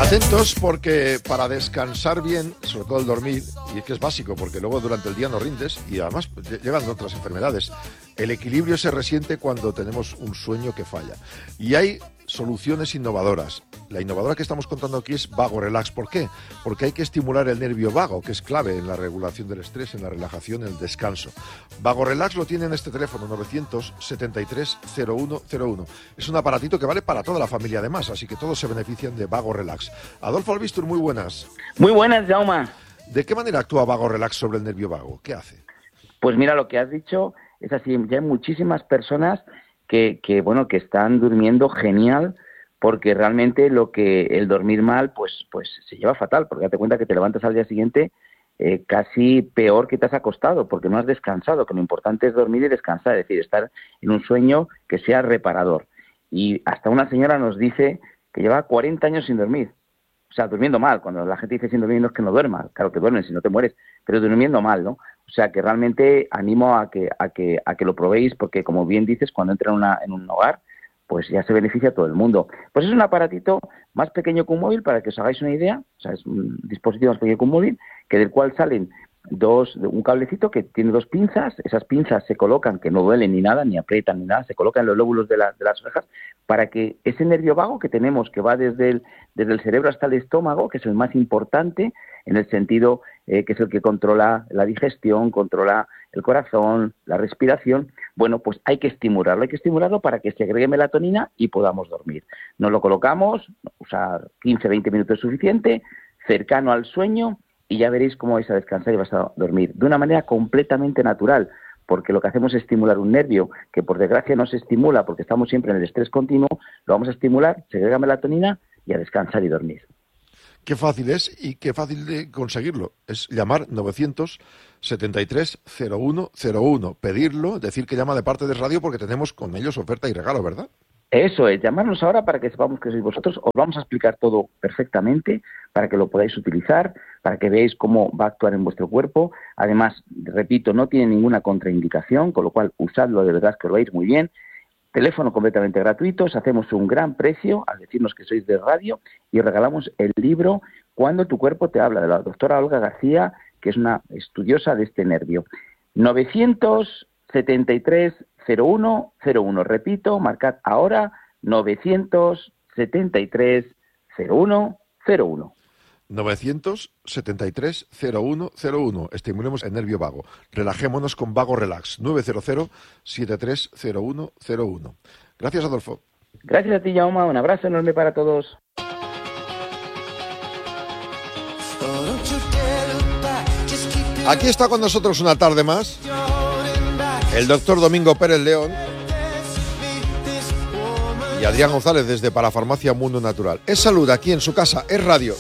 Atentos porque para descansar bien, sobre todo el dormir, y es que es básico porque luego durante el día no rindes y además llegan otras enfermedades, el equilibrio se resiente cuando tenemos un sueño que falla. Y hay soluciones innovadoras. La innovadora que estamos contando aquí es Vago Relax. ¿Por qué? Porque hay que estimular el nervio vago, que es clave en la regulación del estrés, en la relajación, en el descanso. Vago Relax lo tiene en este teléfono, 973-0101. Es un aparatito que vale para toda la familia además, así que todos se benefician de Vago Relax. Adolfo Albistur, muy buenas. Muy buenas, Jaume. ¿De qué manera actúa Vago Relax sobre el nervio vago? ¿Qué hace? Pues mira, lo que has dicho es así. Ya hay muchísimas personas que están durmiendo genial, porque realmente el dormir mal pues se lleva fatal, porque date cuenta que te levantas al día siguiente casi peor que te has acostado, porque no has descansado, que lo importante es dormir y descansar, es decir, estar en un sueño que sea reparador. Y hasta una señora nos dice que lleva 40 años sin dormir, o sea, durmiendo mal. Cuando la gente dice sin dormir no es que no duerma, claro que duermes si no te mueres, pero durmiendo mal, ¿no? O sea, que realmente animo a que lo probéis, porque como bien dices, cuando entra en un hogar, pues ya se beneficia a todo el mundo. Pues es un aparatito más pequeño que un móvil, para que os hagáis una idea. O sea, es un dispositivo más pequeño que un móvil, que del cual salen un cablecito que tiene dos pinzas. Esas pinzas se colocan, que no duelen ni nada, ni aprietan ni nada, se colocan en los lóbulos de las orejas, para que ese nervio vago que tenemos, que va desde el cerebro hasta el estómago, que es el más importante, en el sentido que es el que controla la digestión, controla el corazón, la respiración, bueno, pues hay que estimularlo para que se agregue melatonina y podamos dormir. Nos lo colocamos, usar 15-20 minutos es suficiente, cercano al sueño, y ya veréis cómo vais a descansar y vais a dormir de una manera completamente natural, porque lo que hacemos es estimular un nervio que por desgracia no se estimula porque estamos siempre en el estrés continuo. Lo vamos a estimular, se agrega melatonina y a descansar y dormir. Qué fácil es y qué fácil de conseguirlo. Es llamar 973-0101, pedirlo, decir que llama de parte de radio, porque tenemos con ellos oferta y regalo, ¿verdad? Eso es, llamarnos ahora para que sepamos que sois vosotros. Os vamos a explicar todo perfectamente para que lo podáis utilizar, para que veáis cómo va a actuar en vuestro cuerpo. Además, repito, no tiene ninguna contraindicación, con lo cual usadlo, de verdad que os va a ir muy bien. Teléfono completamente gratuito, os hacemos un gran precio al decirnos que sois de radio y regalamos el libro Cuando tu cuerpo te habla, de la doctora Olga García, que es una estudiosa de este nervio. 973-0101, repito, marcad ahora, 973-0101. 973-0101. Estimulemos el nervio vago. Relajémonos con Vago Relax. 900-730101. Gracias, Adolfo. Gracias a ti, Jaume. Un abrazo enorme para todos. Aquí está con nosotros una tarde más el doctor Domingo Pérez León y Adrián González desde Parafarmacia Mundo Natural. Es salud aquí en su casa, es radio.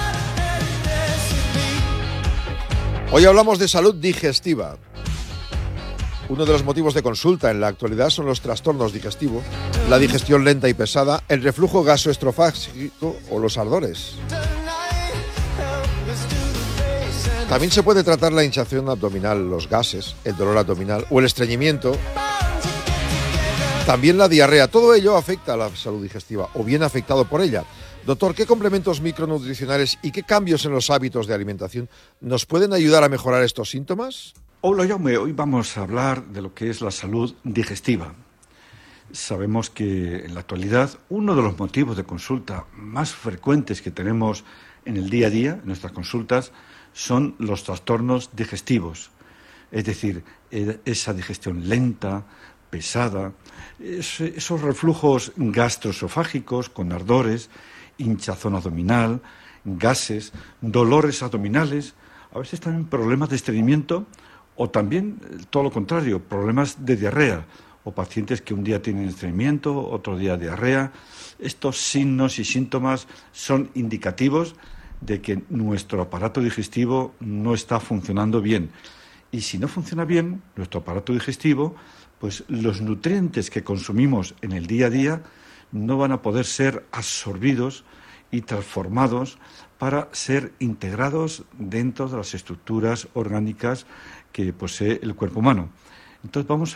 Hoy hablamos de salud digestiva. Uno de los motivos de consulta en la actualidad son los trastornos digestivos, la digestión lenta y pesada, el reflujo gastroesofágico o los ardores. También se puede tratar la hinchazón abdominal, los gases, el dolor abdominal o el estreñimiento. También la diarrea. Todo ello afecta a la salud digestiva o viene afectado por ella. Doctor, ¿qué complementos micronutricionales y qué cambios en los hábitos de alimentación nos pueden ayudar a mejorar estos síntomas? Hola, Jaume. Hoy vamos a hablar de lo que es la salud digestiva. Sabemos que en la actualidad uno de los motivos de consulta más frecuentes que tenemos en el día a día, en nuestras consultas, son los trastornos digestivos. Es decir, esa digestión lenta, pesada, esos reflujos gastroesofágicos con ardores, hinchazón abdominal, gases, dolores abdominales, a veces también problemas de estreñimiento o también todo lo contrario, problemas de diarrea o pacientes que un día tienen estreñimiento, otro día diarrea. Estos signos y síntomas son indicativos de que nuestro aparato digestivo no está funcionando bien. Y si no funciona bien nuestro aparato digestivo, pues los nutrientes que consumimos en el día a día no van a poder ser absorbidos y transformados para ser integrados dentro de las estructuras orgánicas que posee el cuerpo humano. Entonces vamos a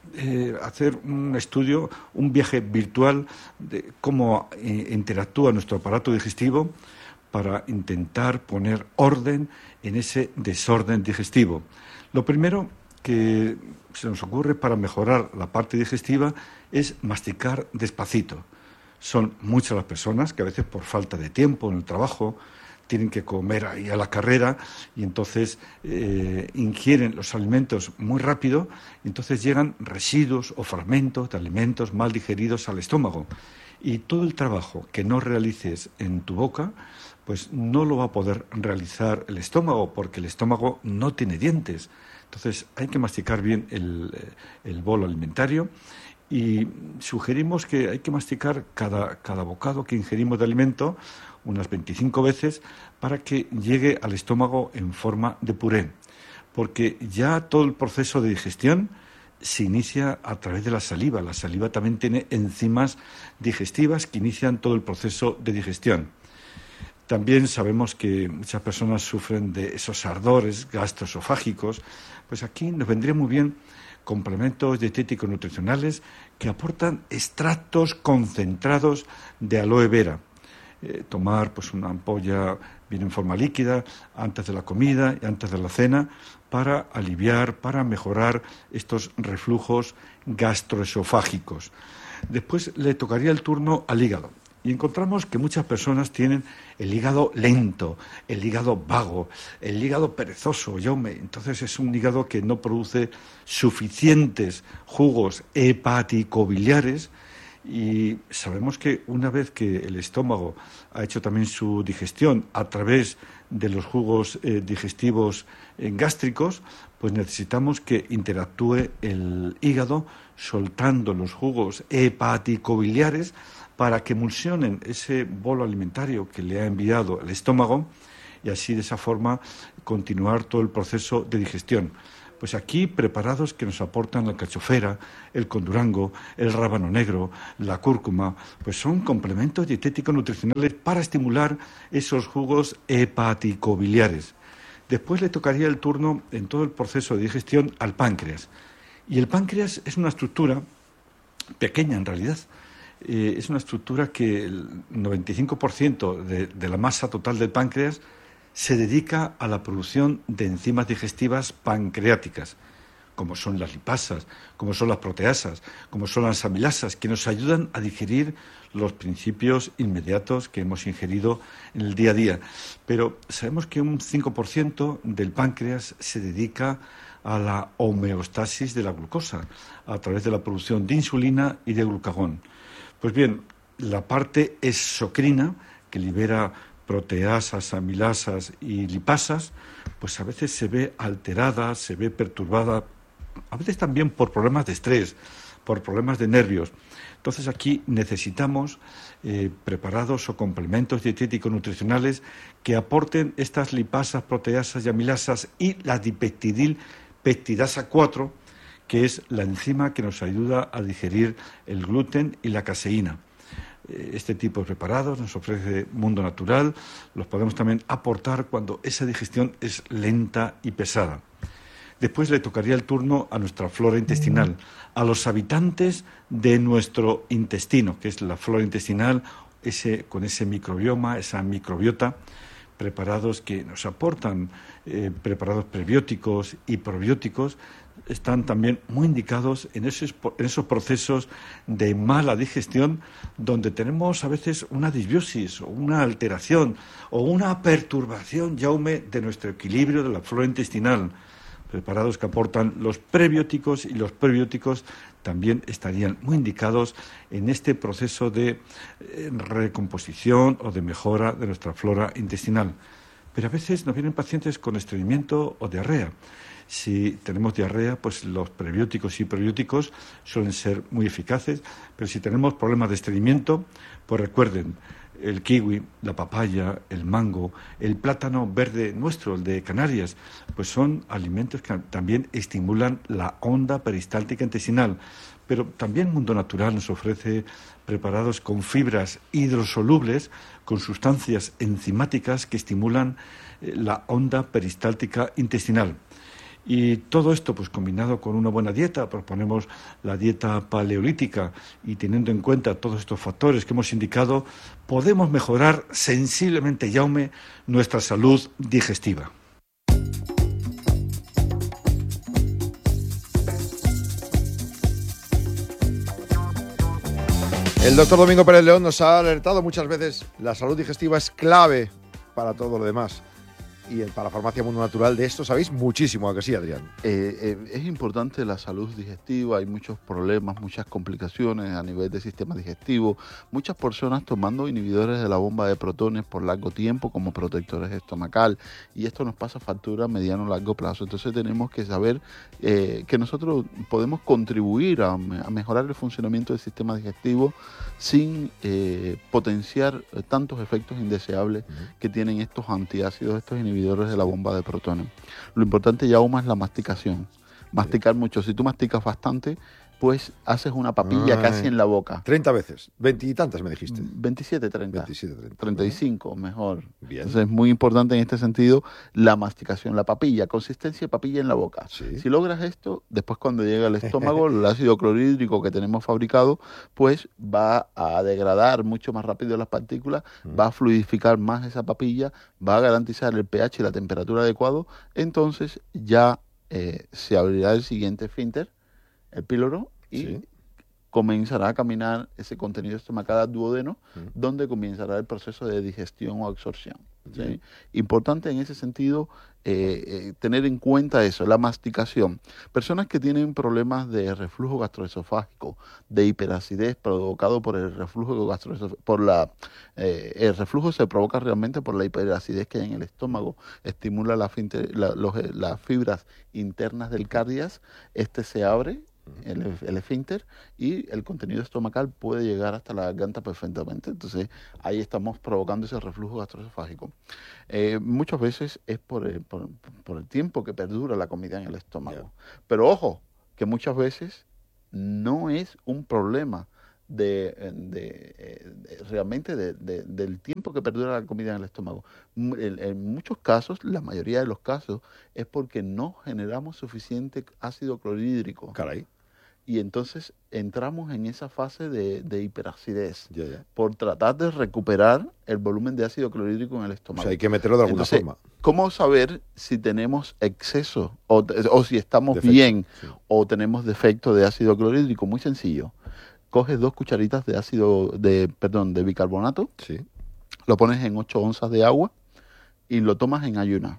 hacer un estudio, un viaje virtual de cómo interactúa nuestro aparato digestivo para intentar poner orden en ese desorden digestivo. Lo primero que se nos ocurre para mejorar la parte digestiva es masticar despacito. Son muchas las personas que a veces por falta de tiempo en el trabajo tienen que comer ahí a la carrera y entonces ingieren los alimentos muy rápido y entonces llegan residuos o fragmentos de alimentos mal digeridos al estómago. Y todo el trabajo que no realices en tu boca, pues no lo va a poder realizar el estómago, porque el estómago no tiene dientes. Entonces hay que masticar bien el bolo alimentario y sugerimos que hay que masticar cada bocado que ingerimos de alimento unas 25 veces para que llegue al estómago en forma de puré, porque ya todo el proceso de digestión se inicia a través de la saliva. La saliva también tiene enzimas digestivas que inician todo el proceso de digestión. También sabemos que muchas personas sufren de esos ardores gastroesofágicos. Pues aquí nos vendría muy bien complementos dietéticos nutricionales que aportan extractos concentrados de aloe vera. Tomar pues una ampolla bien en forma líquida antes de la comida y antes de la cena para aliviar, para mejorar estos reflujos gastroesofágicos. Después le tocaría el turno al hígado. Y encontramos que muchas personas tienen el hígado lento, el hígado vago, el hígado perezoso, entonces es un hígado que no produce suficientes jugos hepaticobiliares. Y sabemos que una vez que el estómago ha hecho también su digestión a través de los jugos digestivos gástricos, pues necesitamos que interactúe el hígado soltando los jugos hepaticobiliares para que emulsionen ese bolo alimentario que le ha enviado el estómago y así de esa forma continuar todo el proceso de digestión. Pues aquí preparados que nos aportan la alcachofera, el condurango, el rábano negro, la cúrcuma, pues son complementos dietéticos nutricionales para estimular esos jugos hepaticobiliares. Después le tocaría el turno en todo el proceso de digestión al páncreas. Y el páncreas es una estructura pequeña en realidad. Es una estructura que el 95% de la masa total del páncreas se dedica a la producción de enzimas digestivas pancreáticas, como son las lipasas, como son las proteasas, como son las amilasas, que nos ayudan a digerir los principios inmediatos que hemos ingerido en el día a día. Pero sabemos que un 5% del páncreas se dedica a la homeostasis de la glucosa, a través de la producción de insulina y de glucagón. Pues bien, la parte exocrina, que libera proteasas, amilasas y lipasas, pues a veces se ve alterada, se ve perturbada, a veces también por problemas de estrés, por problemas de nervios. Entonces aquí necesitamos preparados o complementos dietéticos nutricionales que aporten estas lipasas, proteasas y amilasas y la dipeptidilpeptidasa 4, que es la enzima que nos ayuda a digerir el gluten y la caseína. Este tipo de preparados nos ofrece Mundo Natural, los podemos también aportar cuando esa digestión es lenta y pesada. Después le tocaría el turno a nuestra flora intestinal, a los habitantes de nuestro intestino, que es la flora intestinal, con ese microbioma, esa microbiota, preparados que nos aportan, preparados prebióticos y probióticos, están también muy indicados en esos procesos de mala digestión donde tenemos a veces una disbiosis o una alteración o una perturbación, de nuestro equilibrio de la flora intestinal. Preparados que aportan los prebióticos y los probióticos también estarían muy indicados en este proceso de recomposición o de mejora de nuestra flora intestinal. Pero a veces nos vienen pacientes con estreñimiento o diarrea. Si tenemos diarrea, pues los prebióticos y probióticos suelen ser muy eficaces, pero si tenemos problemas de estreñimiento, pues recuerden, el kiwi, la papaya, el mango, el plátano verde nuestro, el de Canarias, pues son alimentos que también estimulan la onda peristáltica intestinal. Pero también Mundo Natural nos ofrece preparados con fibras hidrosolubles, con sustancias enzimáticas que estimulan la onda peristáltica intestinal. Y todo esto, pues combinado con una buena dieta, proponemos la dieta paleolítica y teniendo en cuenta todos estos factores que hemos indicado, podemos mejorar sensiblemente, Jaume, nuestra salud digestiva. El doctor Domingo Pérez León nos ha alertado muchas veces, la salud digestiva es clave para todo lo demás. Y para Farmacia Mundo Natural de esto sabéis muchísimo, ¿a que sí, Adrián? Es importante la salud digestiva, hay muchos problemas, muchas complicaciones a nivel del sistema digestivo, muchas personas tomando inhibidores de la bomba de protones por largo tiempo como protectores estomacal, y esto nos pasa factura a mediano o largo plazo. Entonces tenemos que saber que nosotros podemos contribuir a mejorar el funcionamiento del sistema digestivo sin potenciar tantos efectos indeseables que tienen estos antiácidos, estos inhibidores de la bomba de protones. Lo importante, Jaume, es la masticación. Masticar mucho. Si tú masticas bastante, pues haces una papilla casi en la boca. 30 veces. 20 y tantas me dijiste. 27, 30. 27, 30. 35, mejor. Bien. Entonces es muy importante en este sentido la masticación, la papilla, consistencia de papilla en la boca. Sí. Si logras esto, después cuando llega al estómago, el ácido clorhídrico que tenemos fabricado, pues va a degradar mucho más rápido las partículas, va a fluidificar más esa papilla, va a garantizar el pH y la temperatura adecuado, entonces ya se abrirá el siguiente esfínter, el píloro, y comenzará a caminar ese contenido estomacal al duodeno, donde comenzará el proceso de digestión o absorción. ¿Sí? Importante en ese sentido tener en cuenta eso, la masticación. Personas que tienen problemas de reflujo gastroesofágico, de hiperacidez provocado por el reflujo gastroesofágico, el reflujo se provoca realmente por la hiperacidez que hay en el estómago, estimula las fibras internas del cardias, se abre, el esfínter, y el contenido estomacal puede llegar hasta la garganta perfectamente. Entonces ahí estamos provocando ese reflujo gastroesofágico. Muchas veces es por el tiempo que perdura la comida en el estómago. Pero ojo, que muchas veces no es un problema realmente del tiempo que perdura la comida en el estómago. En muchos casos, la mayoría de los casos, es porque no generamos suficiente ácido clorhídrico. Caray. Y entonces entramos en esa fase de hiperacidez por tratar de recuperar el volumen de ácido clorhídrico en el estómago. O sea, hay que meterlo de alguna forma. ¿Cómo saber si tenemos exceso o si estamos bien o tenemos defecto de ácido clorhídrico? Muy sencillo. Coges 2 cucharitas de bicarbonato, lo pones en 8 onzas de agua y lo tomas en ayunas.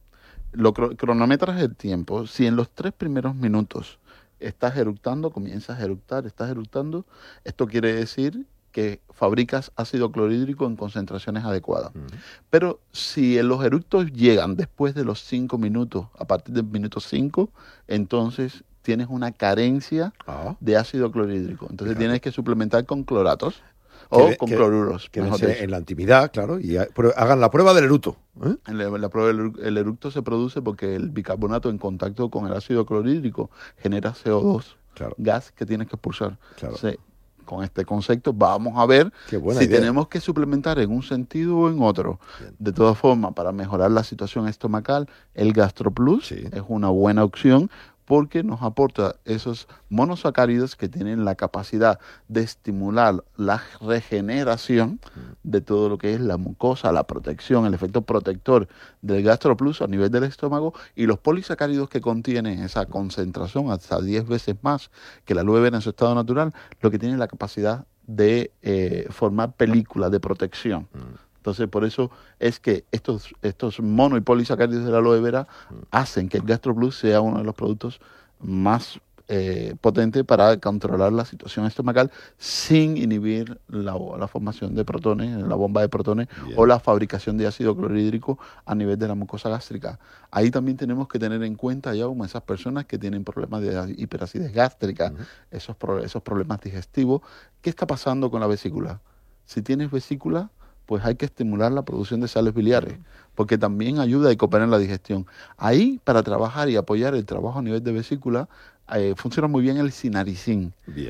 Lo cronometras el tiempo. Si en los 3 primeros minutos estás eructando, comienzas a eructar, estás eructando, esto quiere decir que fabricas ácido clorhídrico en concentraciones adecuadas. Pero si los eructos llegan después de los 5 minutos, a partir del minuto 5, entonces tienes una carencia de ácido clorhídrico. Entonces tienes que suplementar con cloratos o con cloruros. En la intimidad, claro, y hagan la prueba del eructo. La prueba el eructo se produce porque el bicarbonato en contacto con el ácido clorhídrico genera CO2, gas que tienes que expulsar. Claro. Entonces, con este concepto vamos a ver si tenemos que suplementar en un sentido o en otro. Bien. De todas formas, para mejorar la situación estomacal, el GastroPlus es una buena opción, porque nos aporta esos monosacáridos que tienen la capacidad de estimular la regeneración de todo lo que es la mucosa, la protección, el efecto protector del GastroPlus a nivel del estómago, y los polisacáridos que contienen esa concentración hasta 10 veces más que la aloe vera en su estado natural, lo que tiene la capacidad de formar películas de protección. Entonces, por eso es que estos mono y polisacáridos de la aloe vera hacen que el GastroPlus sea uno de los productos más potentes para controlar la situación estomacal sin inhibir la formación de protones, la bomba de protones o la fabricación de ácido clorhídrico a nivel de la mucosa gástrica. Ahí también tenemos que tener en cuenta, ya esas personas que tienen problemas de hiperacidez gástrica, esos problemas digestivos. ¿Qué está pasando con la vesícula? Si tienes vesícula, pues hay que estimular la producción de sales biliares, porque también ayuda y coopera en la digestión. Ahí, para trabajar y apoyar el trabajo a nivel de vesícula, funciona muy bien el sinaricin. Bien.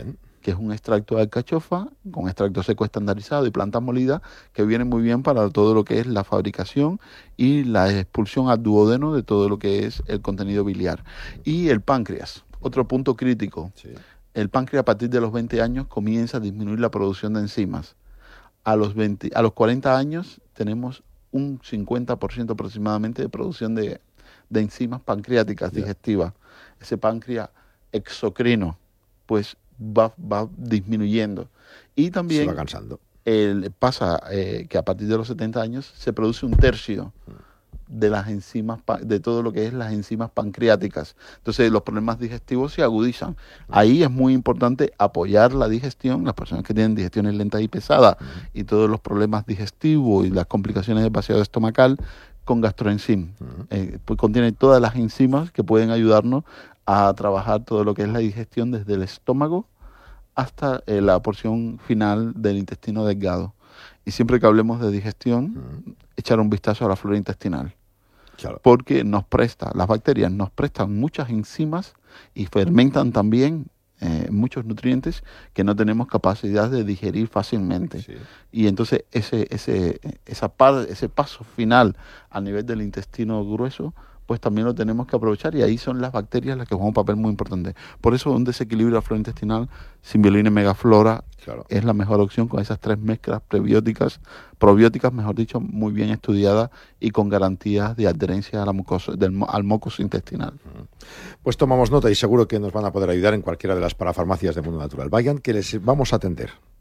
que es un extracto de alcachofa con extracto seco estandarizado y plantas molidas, que viene muy bien para todo lo que es la fabricación y la expulsión al duodeno de todo lo que es el contenido biliar. Y el páncreas, otro punto crítico. Sí. El páncreas a partir de los 20 años comienza a disminuir la producción de enzimas. A los 40 años tenemos un 50% aproximadamente de producción de enzimas pancreáticas digestivas. Ese páncreas exocrino pues va disminuyendo. Y también se va cansando. Pasa que a partir de los 70 años se produce un tercio de las enzimas, de todo lo que es las enzimas pancreáticas. Entonces los problemas digestivos se agudizan. Ahí es muy importante apoyar la digestión, las personas que tienen digestiones lentas y pesadas y todos los problemas digestivos y las complicaciones del vaciado estomacal con gastroenzim. Pues contiene todas las enzimas que pueden ayudarnos a trabajar todo lo que es la digestión desde el estómago hasta la porción final del intestino delgado. Y siempre que hablemos de digestión, echar un vistazo a la flora intestinal. Claro. Porque las bacterias nos prestan muchas enzimas y fermentan también muchos nutrientes que no tenemos capacidad de digerir fácilmente. Sí. Y entonces ese paso final a nivel del intestino grueso, pues también lo tenemos que aprovechar, y ahí son las bacterias las que juegan un papel muy importante. Por eso un desequilibrio de la flora intestinal, Symbiolina y Megaflora, es la mejor opción, con esas 3 mezclas probióticas, mejor dicho, muy bien estudiadas y con garantías de adherencia a la mucosa, al mucoso intestinal. Pues tomamos nota y seguro que nos van a poder ayudar en cualquiera de las parafarmacias de Mundo Natural. Vayan, que les vamos a atender.